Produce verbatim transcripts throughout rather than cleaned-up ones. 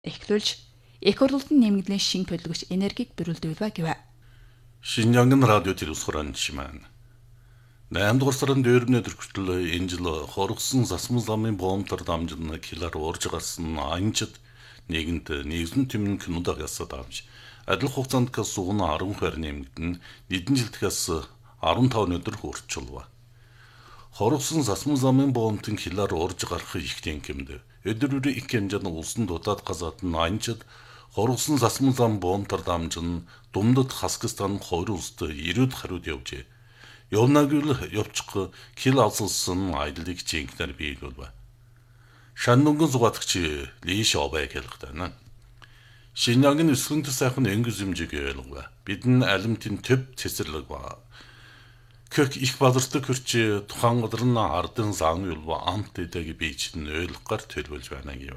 эхлүүлж эх хурлын нэмэгдлийн шин төлөвлөгч энергийг бэрүүлдүүлвэ гэв. Шинжаангын радио телевизхорон чимэн. найдугаар сарын дөрөвний төрөлтөл энэ жил хоргосон засмал замын боомтор дамжин килар уурж гарсан анчид нэгэнт нэгэн тэмнэн кинодаг ясаад авч адил хугацаанд кас сугна арван хоёр нэмэгдэн нэгэн жилдгээс арван таван өдөр хүрчилва. Хоргосон засмал замын боомтын килар уурж гарах их тэнхимд өдөр бүрийн их хэмжээнд улсын дутаад газаад анчид хоргосон засмал зам боомтор дамжин думдад Хасгистан хоёр улсад ирээд хариуд явжээ. Явнагül явчих кил алсалсан айдлыг жинкнэр биелүүлвэ. Шаннунгын зугаатгч Лиш Обайг хэлэхдээ Шинжаангын өсгөнт сайхан энгис хэмжээг ойлгов. Бидэн алимтын төв цэцэрлэг ба. Кök их бадартай хөрч тухайн гадар нь ардын зан юлва амт дэдэг бийчэн ойлгохоор төлөвлөж байна гэв.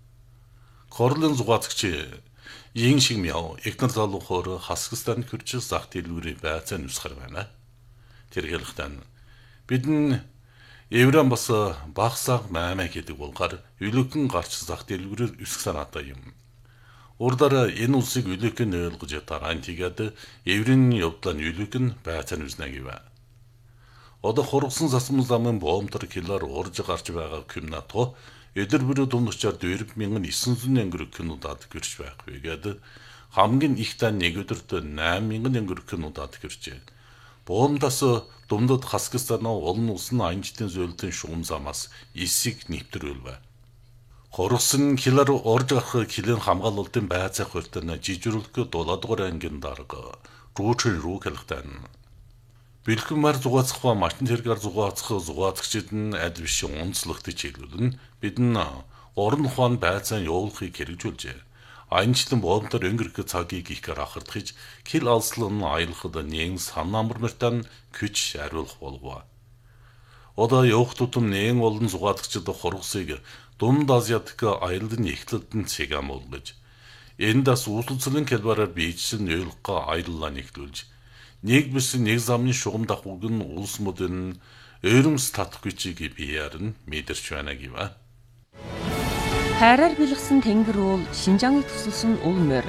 Корлын зугаатгч ийн шиг мяу экнер залуухоор Хасгистан хөрч зах дэлгүүрийн байцаа нүсгэр байна. Тэргэлэхдээ бидэн Евран бас багсаг маймаа гэдэг булгаар үлэкэн гарч зах дэлгүүрээр өсөх санаатай юм. Урдаар энэ улсыг үлэкэн ойлгож ятараа тэгээд Еврийн явдлаа үлэкэн байцаа нүснэ гэв. Одоо хоргосон засмал замын боомтор килар урж гарч байгаа кимнато өдөр бүр дундчаар дөрвөн мянган девять жүз өнгөр кинодад гэрч байхгүй гэдэг хамгийн их та нэг өдөрт восемь мянган өнгөр кинодад гэрчээ. Боомдас думдад Хасгистан олон улсын анчтын зөвлөлтийн шугам замаас эсийг нэвтрүүлвэ. Хоргосон килар урж гарах килийн хамгаалалтын байцаа хуртана жижигрүүлэх дулаадгаар ангийн дарга рүүчл рүү хэлэхдээ бэлхэн мар зугаацах ба машин тэргээр зугаацах зугаацагчид нь аль биш онцлогтой чиглүүлэн бидэн орон ухаан байцаан явуулахыг хэрэгжүүлжээ. Айнчлан боомтор өнгөрөх цагийг их гарахардахж кил алслан аялахад нэгэн санаамар мартан күч ариулах болов. Одоо явах тутам нэгэн олон зугаатагчид хоргосыг Думд Азиатик аялалын эхлэлтэн цэгам болгож энэ дас үйлчлэлийн хэлбэрээр бийжсэн ойлгохоо аяллаа нэхлүүлж нэг биш нэг замны шугам дахууг нь улс модын өрөмс татах gücийг бияар нь мэдэрч байна гэв. Хайраар бэлгсэн тэнгэр уул Шинжаангыг тусалсан ул морь.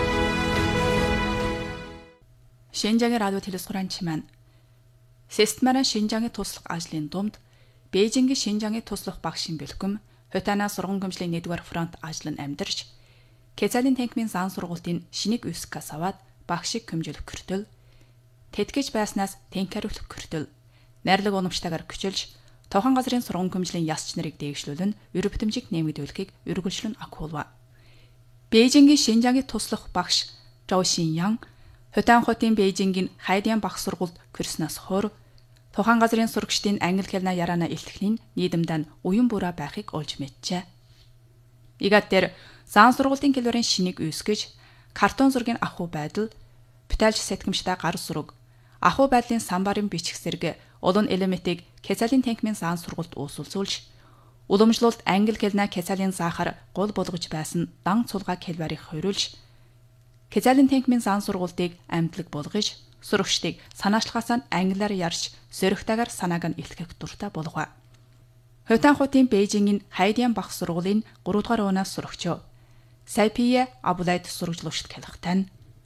Шинжаангийн радио телевизхорон чимэн. Системараа Шинжаангийн туслах ажлын думд Бээжингийн Шинжаангийн туслах багшийн бэлгэм Хотана сургууль гэмшлийн нэгдүгээр фронт ажил нь амьдарч Кецалин танкмын зан сургуулийн шинийг үсгээс аваад багшийг хөмжөлөх хүртэл тэтгэж байснаас танк хариулах хүртэл найрлаг уламжтайгаар küçülж Тохон газрын сургууль гэмшлийн ясч нарыг дэвшлүүлэн өр бүтэмжийг нэмэгдүүлэхийг үргэлжлэн агуулва. Бээжингийн Шинжаангийн туслах багш Зhou Xinyan Хотан хотын Бээжингийн Хайдиан баг сургуульд курснаас хойш Тохон газрын сурагчдын англи хэлний яраана илтгэхийн нийдэмдэн уян бураа байхыг олж мэдчээ. Игат дээр зан сургуулийн хэлбэрийн шинийг үүсгэж картон зургийн ахуй байдал, бүтээлч сэтгэмжтэй гар зураг, ахуй байдлын самбарын бичих зэрэг олон элементийг Кецалин танкмын зан сургуульд уусуулж, уламжлалт англи хэлний Кецалин заахаар гол болгож байсан дан цулгааг хэлбэрийг хориулж, Кецалин танкмын зан сургуулийг амтлаг болгож, сурагчдыг санаачлахаас нь англиар ярьж, сөрөгтэйгээр санааг нь илтгэх дуртай болгов. Хотан хотын Бээжингийн Хайдиан баг сургуулийн гурав дахь уунаас сурагчоо Сайпие Абулайд сургуулиуд хэлэхтэн.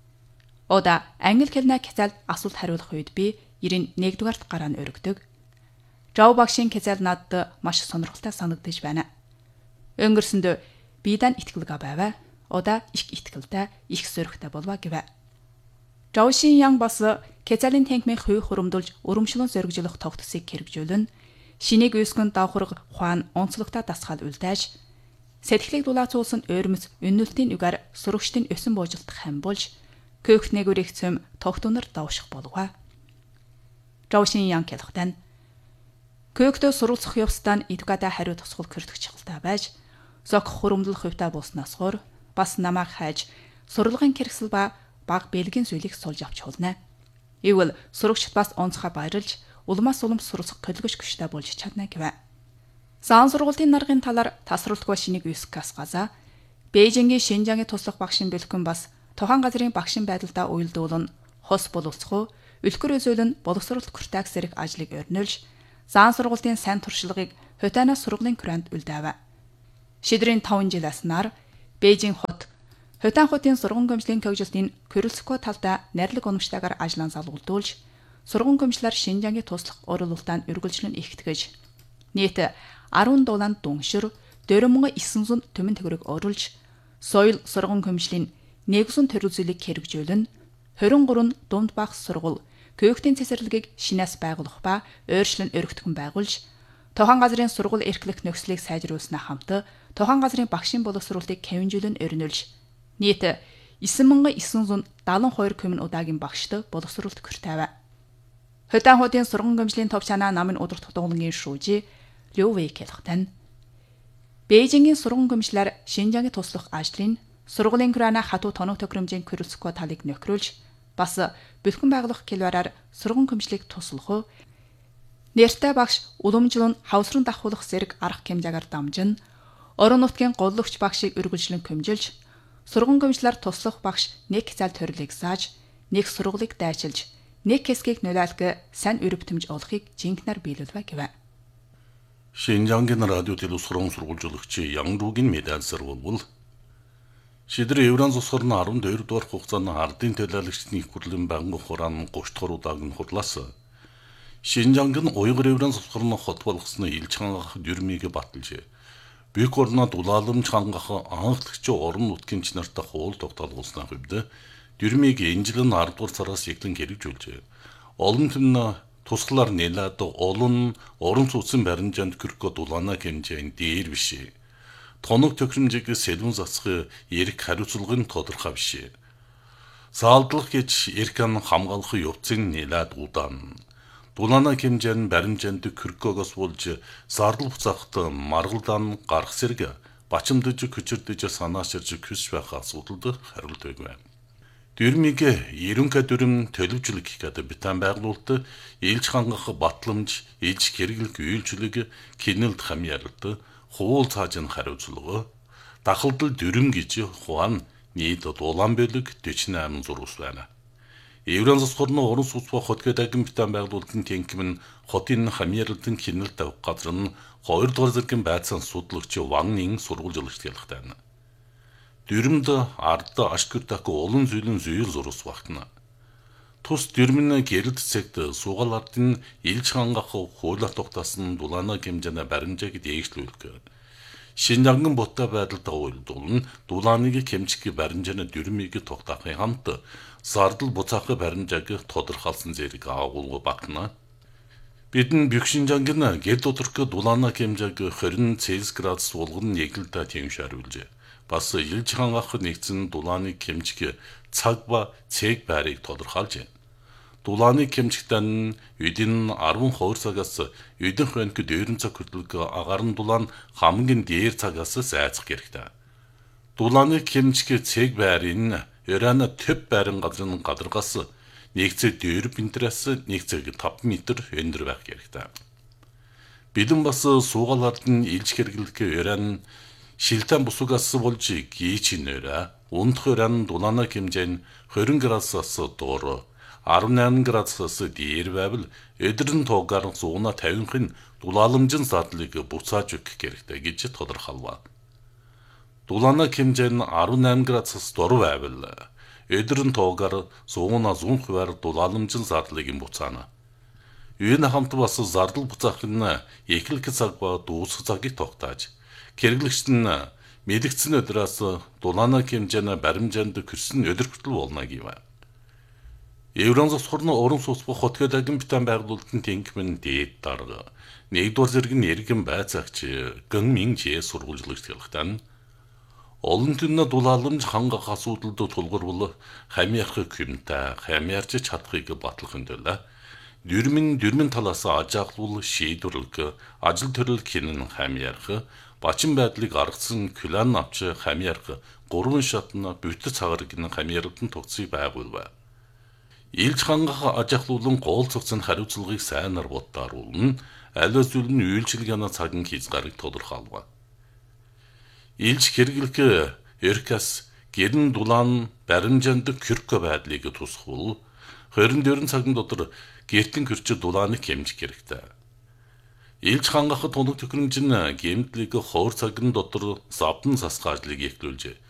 Ода англи хэлний Кецал асуулт хариулах үед би ерэн нэгдүгээрт гараа нь өргөдөг. Зhou багшийн Кецал надад маш сонирхолтой санагдаж байна. Өнгөрсөнд би дан итгэлгээ байваа. Ода их итгэлтэй, их сөрөгтэй болва гэв. Zhou Xinyan бас Кецалин танкмын хувь хуримдулж өрөмшлөн зоригжлох тогтцыг хэрэгжүүлэн шинийг үүсгэн давхарга ухаан онцлогтой дасгал үлдээж сэтгэлийг дулаацуулсан ойрмос өннөлтийн үгээр сурагчдын өсөн буужилдах хамбуулж көөх нэгүрийг цөм тогтунар давших болов. Zhou Xinyan хэлэхдээ көөгтөө суралцах явцдаа эдгада хариу тусгал көрдөх чухалтай байж зог хуримдлах хувьтай болсноос хойш бас намайг хайж сурлагын хэрэгсэл ба баг бэлгийн зүйлийг сулж авч хулна. Ивэл сурагчд бас онцгой баярлж улмаас улам суралцах төлөвлөж хүчтэй болж чадна гэв. Зан сургуулийн наргын талаар тасралтгүй шинийг үсгээс газа Бээжингийн Шинжаангийн туслах багшийн бэлхэн бас Тохон газрын багшийн байдалдаа уялдуулан хос боловсрох, үлгэр өзөөлн боловсролт хүртээх зэрэг ажлыг өрнүүлж зан сургуулийн сайн туршлагыг Хотанаас сургуулийн куранд үлдээв. Шидрийн таван жилээс нар Бээжин хот Хотан хотын сургууль гомжлын төвжилтийн Курилско талдаа найрлаг унамштайгаар ажлан залгуулдуулж, сургууль гомжлоор Шинжаангийн туслах уралдаанд үргэлжлэн ихтгэж, нийт арван дулаанд дүншир, дөрвөн эссэн зуун төмөн төгрөг оруулж, соёл сургууль гомжлын нэгэн төрөл зүйлийг хэрэгжүүлэн, хорин гурван дунд багц сургууль Көөгтийн цэцэрлэгийг шинээс байгуулах ба ойршлон өргөтгөн байгуулж, Тохон газрын сургууль эрхлэх нөхцөлийг сайжруулснаа хамт Тохон газрын багшийн боловсруулалтыг хэмжүүлэн өрнүүлж, нийт девять мянга девятьсот седьмидесяти две комин удаагийн багшд боловсруулалт хүртээв. Хотан хотын сургууль гомжлын товчаанаа намын удирдах дуулангийн шүүжи Лю Вэйкэлхтэн Бээжингийн сургууль гомжлоор Шинжаангийн туслах ажлын сургуулийн грана хатуу тоног тохиромжийн Курилско талыг нөхрүүлж, бас бэлхэн байгуулах гэлбараар сургууль гомжлыг туслах, нэртэй багш уламжлан хавсран давхуулах зэрэг арга хэмжээгээр дамжин, орон нутгийн голлогч багшийг үргэлжлэн көмжилж, сургууль гомжлоор туслах багш нэг зал төрлийг зааж, нэг сургуулийг дайчилж, нэг хэсгийг нөлөөлөх сайн өрөвтөмж олохыг жинхнээр биелүүлвэ гэв. Шинжаангийн радио телевизорын сургуулжуулагч Янгругийн медальсаар болвол Шидэр Евран цусгар нь арван хоёр дугаар хугацааны ардын төлөөлөгчдийн их хурлын байнгын хураан гуравт дахь удааг нь хурлаасан. Шинжаанг нь Уйгур Евран цусгар нь хот болгосноо илж хангах дүрмийг баталжээ. Büyük орнод улааламж хангах анхлагч орон нутгийн нартай хуул тогтоолгуулсны хувьд дүрмийг энэжлэн арда дугаар сараас эглэн хэрэгжүүлжээ. Олон түн тусгалаар нэлээд олон орон сууцын баримжаанд Курилско дулаана хэмжээнд дээр биш. Тоног тохиромжийг сэлвэн засах эрх хариуцлагын тодорхой биш. Заалдлах гэж эрхэн хамгаалах явцын нэлээд удаан. Дулаана хэмжээнд баримжаанд Курилскогоос болж зардал буцаахт маргалдаан гарах зэрэг бачимдж хүчирдэж санааширж küs байх асуудалд хариулт өгвэ. Дүрмийг ерөнхий дүрм төлөвчлөг гэдэг битэн байгуулалт ээлж хангах батламж, ээлж хэрэглэх үйлчлэг, кинэлд хамьяалт, хуул цаажин хариуцлага, дахалдал дүрм гэж хуан нийт дулаан бөлөг forty-eight зургус байна. Евран цусгорны орон сууц ба хот гэдэг битэн байгуулалтын тэнхим нь хотын хамьяалалтын кинэлд авах газар нь хоёр дугаар зэргийн байцаан судлагч Ваннын сургуулжуулагч ялгтай байна. Дүрмд ард ашгүрдэх олон зүйлэн зүйр зурус багтана. Тус дүрмэн гэрэлт цагт суугаал ардын илж хангах хуулиар тогтоосон дулаана хэмжээний баримжааг дээшлүүлэх. Шинжаангийн боттой байдалд уйлдуулна дулааныг хэмжих баримжааны дүрмийг тогтоохын хамт зардал буцаахын баримжааг тодорхойлсон зэрэг агуулга багтана. Бидэн Büyük Шинжаангийн гэр доторх дулаана хэмжээг twenty Цельсиус градус суулган нэгэлдэ тэмшээруулжээ. Бас илж хангах нэгдсэн дулааныг хэмжих цаг ба цэг байрыг тодорхойлжээ. Дулааныг хэмжихдээ нь үдийн twelve цагаас үдийн хоног дөрвөн цаг хүртэл агаар нь дулаан хамгийн дээр цагаас зайцах хэрэгтэй. Дулааныг хэмжих цэг байрын Ирана төв байран газрын гадаргаас one point four метраас one point five метр өндөр байх хэрэгтэй. Бэлэн бас суугаал ард нь илж хэрэглэх Иран шилтэн бусугаас болж гийчнээр ундх Иран дулаана хэмжээ нь twenty градусаас доор eighty-eight градусаас дээр байвал өдрөн туугаар one fifty-ын дулааламжийн задлыг буцааж өгөх хэрэгтэй гэж тодорхойлов. Дулаана хэмжээ нь eighty-eight градусаас дор байвал өдрөн туугаар one hundred хувиар дулааламжийн задлыг буцаана. Энэ хамт бас зардал буцаах нь эхлэх цаг ба дуусах цагийг тогтоож, хэрэглэгчд нь мэдгдсэн өдрөөс дулаана хэмжээний баримжаанд küsсэн өдөр хүртэл болно гэв. Евран цусгорны орон сууц ба хот гэдэг битэн байгуулалтын тэнхим нь дээд дарга нэгдүгээр зэргийн эргэн байцаагч Гэнмин Жэ сургуулжуулагч ялгтай. Олон түннэ дулааламж хангах асуудалд тулгарвал хамьяах хэмтэй хамьяарч чадахыг батлах өндөлөө. Дүрмэн дүрмэн талаас ажиглуул шийдвэрлэх ажил төрөл хинэн хамьяарах бачин байдлыг аргасан клан авч хамьяарах гурван шатна бүтэц цагааргын хамьяарлалтын тогтцыг байгуулв. Илж хангах ажиглуулан гол цогцын хариуцлагыг сайнаар боддааруулна аль зүйл нь үйлчилгээний цагийн хязгаарыг тодорхойлов. Илж хэрэглэх эрхээс гэрн дулаан баримжаанд Курилско байдлыг тусгуул twenty-four цагийн дотор гэртэн курч дулааныг хэмжих хэрэгтэй. Илж хангах тунаг төхөөрөмж нь гэмтлийг two цагийн дотор завдан засах ажлыг эхлүүлжээ.